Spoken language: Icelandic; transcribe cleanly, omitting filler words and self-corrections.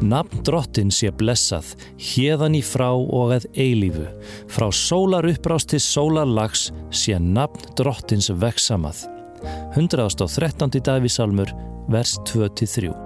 Nafn Drottins sé blessað, héðan í frá og að eilífu. Frá sólar upprás til sólar lags sé nafn Drottins vegsamað. 113. Davíðssalmur, vers 2-3.